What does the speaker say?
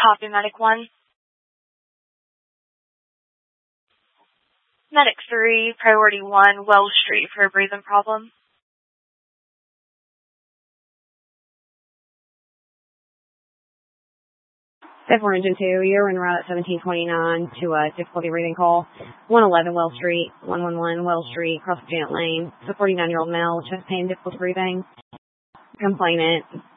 Copy, Medic 1. Medic 3, Priority 1, Wells Street for a breathing problem. Step4 Engine 2, you're en route at 1729 to a difficulty breathing call. 111 Wells Street, 111 Wells Street, cross Janet Lane. It's a 49-year-old male with chest pain, difficulty breathing. Complainant